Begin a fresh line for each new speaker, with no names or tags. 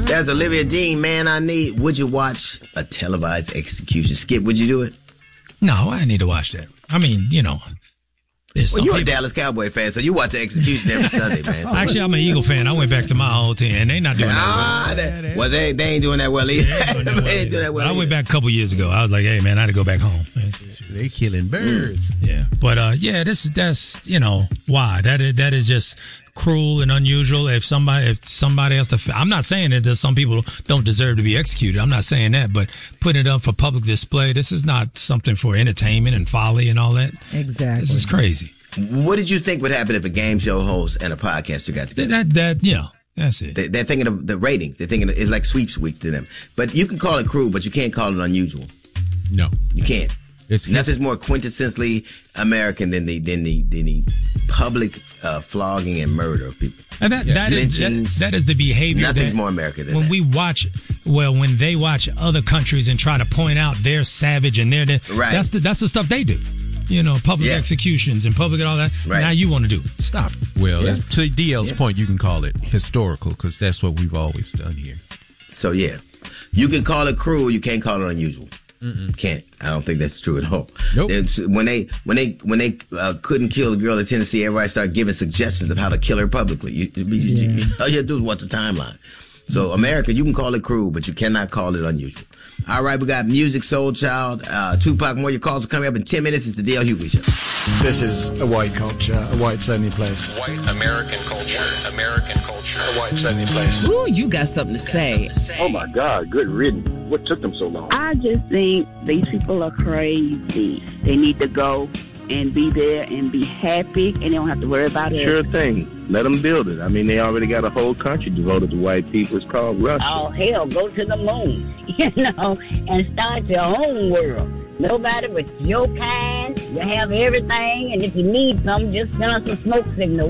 There's Olivia Dean, Man I Need. Would you watch a televised execution? Skip, would you do it?
No, I need to watch that. I mean, you know.
Well, you're a Dallas Cowboy fan, so you watch the execution every Sunday, man. So
actually, I'm an Eagle fan. I went back to my old team, and they not doing that well.
They ain't doing that well either. They ain't doing that well
I went back a couple years ago. I was like, hey, man, I had to go back home.
They killing birds.
Yeah. But, that's, you know, why? That is just cruel and unusual. If somebody else, I'm not saying that some people don't deserve to be executed. I'm not saying that, but putting it up for public display, this is not something for entertainment and folly and all that.
Exactly.
This is crazy.
What did you think would happen if a game show host and a podcaster got together?
That's it.
They're thinking of the ratings. They're thinking it's like sweeps week to them. But you can call it cruel, but you can't call it unusual.
No,
you can't. Nothing's more quintessentially American than the public flogging and murder of people.
And that is the behavior.
Nothing's more American than
when
that.
When they watch other countries and try to point out they're savage and
right.
That's the stuff they do. You know, public executions and public and all that. Right. Now you want to do. Stop.
Well, to DL's point, you can call it historical because that's what we've always done here.
So, you can call it cruel. You can't call it unusual. Can't. I don't think that's true at all.
Nope.
When they couldn't kill a girl in Tennessee, everybody started giving suggestions of how to kill her publicly. All you have to do is watch the timeline. So, America, you can call it cruel, but you cannot call it unusual. All right, we got Music Soul Child, Tupac. More your calls are coming up in 10 minutes. It's the D.L. Hughley Show.
This is a white culture, a whites-only place.
White American culture, a whites-only place.
Ooh, you got something to say.
Oh, my God, good riddance. What took them so long?
I just think these people are crazy. They need to go and be there and be happy, and they don't have to worry about it.
Sure thing. Let them build it. I mean, they already got a whole country devoted to white people. It's called Russia.
Oh, hell, go to the moon, and start your own world. Nobody but your kind. You have everything, and if you need something, just send us a smoke signal.